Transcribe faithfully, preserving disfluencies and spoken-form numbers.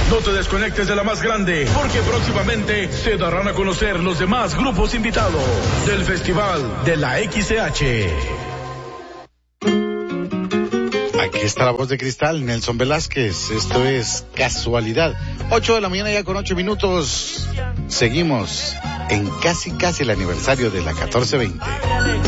No te desconectes de la más grande, porque próximamente se darán a conocer los demás grupos invitados del Festival de la X C H. Aquí está la voz de cristal, Nelson Velázquez. Esto es Casualidad. Ocho de la mañana ya con ocho minutos. Seguimos en casi casi el aniversario de la catorce veinte.